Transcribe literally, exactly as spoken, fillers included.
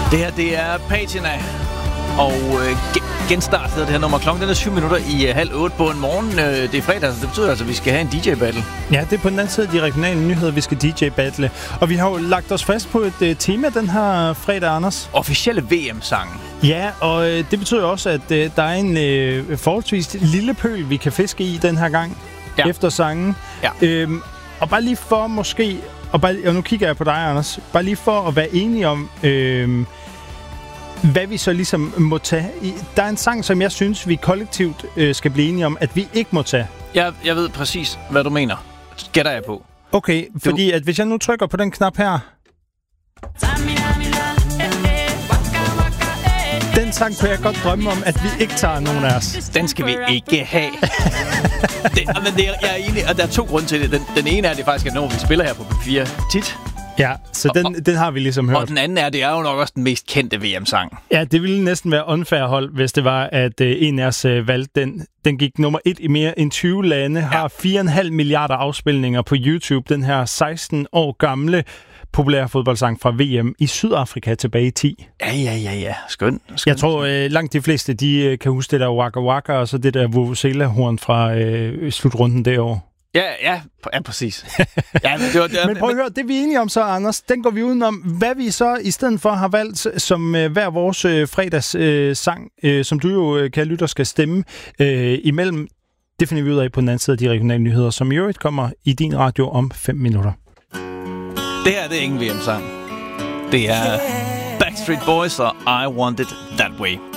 Det her, det er Patina, og øh, genstart hedder det her nummer. Klokken den er syv minutter i øh, halv otte på en morgen. Øh, det er fredag, så det betyder altså, at vi skal have en D J-battle. Ja, det er på den anden side af de regionale nyheder, vi skal D J-battle. Og vi har jo lagt os fast på et øh, tema den her fredag, Anders. Officielle V M-sangen. Ja, og øh, det betyder også, at øh, der er en øh, forholdsvis lille pøl, vi kan fiske i den her gang. Ja. Efter sangen. Ja. Øhm, og bare lige for måske... Og, bare, og nu kigger jeg på dig, Anders. Bare lige for at være enige om... Øh, hvad vi så ligesom må tage. Der er en sang, som jeg synes, vi kollektivt øh, skal blive enige om, at vi ikke må tage. Jeg, jeg ved præcis, hvad du mener. Gætter jeg på. Okay, du... fordi at hvis jeg nu trykker på den knap her... Den sang kunne jeg godt drømme om, at vi ikke tager nogen af os. Den skal vi ikke have. det, men det er, jeg er enig, og der er to grunde til det. Den, den ene er, det faktisk er noget, vi spiller her på P fire tit. Ja, så den, og, den har vi ligesom hørt. Og den anden er, det er jo nok også den mest kendte V M-sang. Ja, det ville næsten være unfair hold, hvis det var, at øh, en af os øh, valgte den. Den gik nummer et i mere end tyve lande, ja. Har fire komma fem milliarder afspilninger på YouTube. Den her seksten år gamle populære fodboldsang fra V M i Sydafrika tilbage i ti. Ja, ja, ja, ja. Skøn. Skøn. Jeg tror, øh, langt de fleste, de øh, kan huske det der Waka Waka, og så det der Vuvuzela-horn fra øh, slutrunden derovre. Ja, ja, ja, præcis. ja, men, det var, det var, men prøv at høre, det vi er enige om så, Anders, den går vi udenom. Hvad vi så i stedet for har valgt som øh, hver vores øh, fredags øh, sang, øh, som du jo, øh, kære lytter, skal stemme øh, imellem, det finder vi ud af på den anden side af de regionale nyheder, som i øvrigt kommer i din radio om fem minutter. Det her, det er ingen V M-sang. Det er Backstreet Boys og I Want It That Way.